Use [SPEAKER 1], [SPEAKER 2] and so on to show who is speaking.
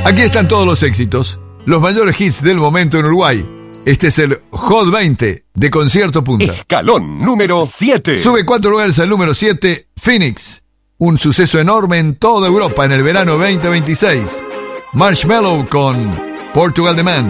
[SPEAKER 1] Aquí están todos los éxitos, los mayores hits del momento en Uruguay. Este es el Hot 20 de Concierto Punta.
[SPEAKER 2] Escalón número 7.
[SPEAKER 1] Sube 4 lugares al número 7, Phoenix. Un suceso enorme en toda Europa en el verano 2026. Marshmello con Portugal The Man.